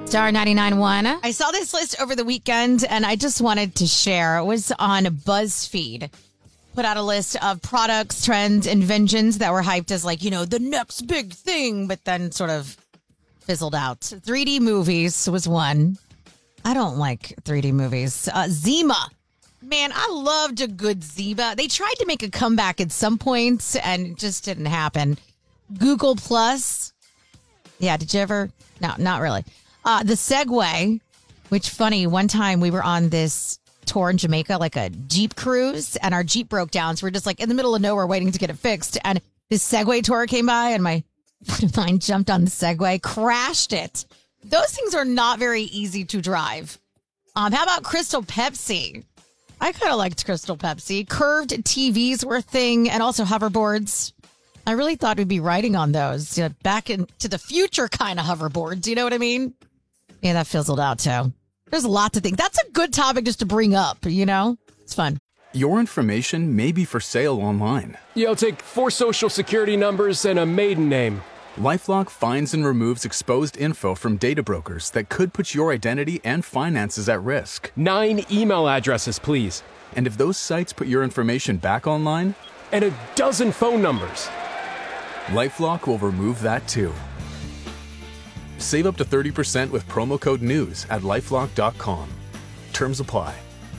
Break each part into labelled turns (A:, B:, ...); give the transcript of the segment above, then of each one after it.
A: Star 99.1. I saw this list over the weekend, and I just wanted to share. It was on BuzzFeed. Put out a list of products, trends, inventions that were hyped as the next big thing, but then sort of fizzled out. 3D movies was one. I don't like 3D movies. Zima. Man, I loved a good Zima. They tried to make a comeback at some point, and it just didn't happen. Google Plus. Yeah, did you ever? No, not really. The Segway, which funny, one time we were on this tour in Jamaica, like a Jeep cruise, and our Jeep broke down. So we're just in the middle of nowhere waiting to get it fixed. And this Segway tour came by, and my friend of mine jumped on the Segway, crashed it. Those things are not very easy to drive. How about Crystal Pepsi? I kind of liked Crystal Pepsi. Curved TVs were a thing, and also hoverboards. I really thought we'd be riding on those, back into the future kind of hoverboards. You know what I mean? Yeah, that fizzled out too. There's a lot to think. That's a good topic just to bring up, It's fun.
B: Your information may be for sale online.
C: I'll take 4 social security numbers and a maiden name.
B: LifeLock finds and removes exposed info from data brokers that could put your identity and finances at risk.
C: 9 email addresses, please.
B: And if those sites put your information back online?
C: And a dozen phone numbers.
B: LifeLock will remove that too. Save up to 30% with promo code NEWS at LifeLock.com. Terms apply.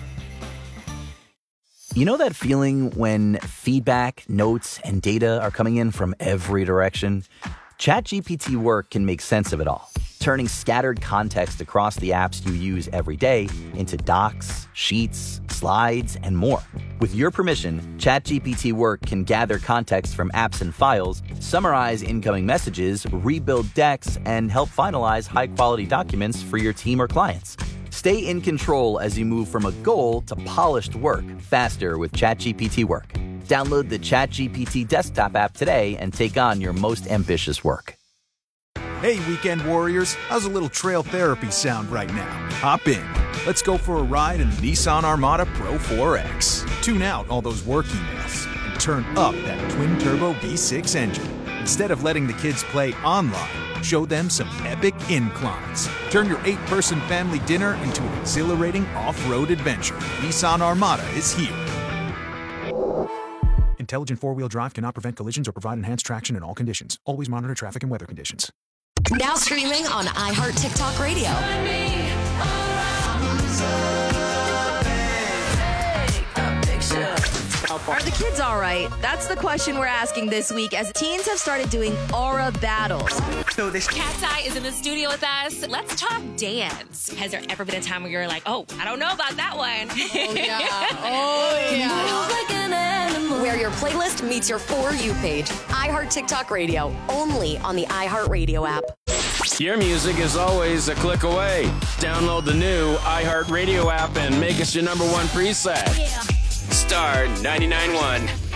D: You know that feeling when feedback, notes, and data are coming in from every direction? ChatGPT Work can make sense of it all, turning scattered context across the apps you use every day into docs, sheets, slides, and more. With your permission, ChatGPT Work can gather context from apps and files, summarize incoming messages, rebuild decks, and help finalize high-quality documents for your team or clients. Stay in control as you move from a goal to polished work faster with ChatGPT Work. Download the ChatGPT desktop app today and take on your most ambitious work.
E: Hey, weekend warriors, how's a little trail therapy sound right now? Hop in. Let's go for a ride in the Nissan Armada Pro 4X. Tune out all those work emails and turn up that twin-turbo V6 engine. Instead of letting the kids play online, show them some epic inclines. Turn your 8-person family dinner into an exhilarating off-road adventure. Nissan Armada is here. Intelligent four-wheel drive cannot prevent collisions or provide enhanced traction in all conditions. Always monitor traffic and weather conditions.
F: Now streaming on iHeart TikTok Radio.
G: Are the kids all right? That's the question we're asking this week as teens have started doing aura battles.
H: So this Cat's Eye is in the studio with us. Let's talk dance. Has there ever been a time where you're like, oh, I don't know about that one?
F: Oh, yeah. Where your playlist meets your For You page. iHeart TikTok Radio, only on the iHeart Radio app.
I: Your music is always a click away. Download the new iHeart Radio app and make us your #1 preset.
F: Yeah.
I: Star 99.1.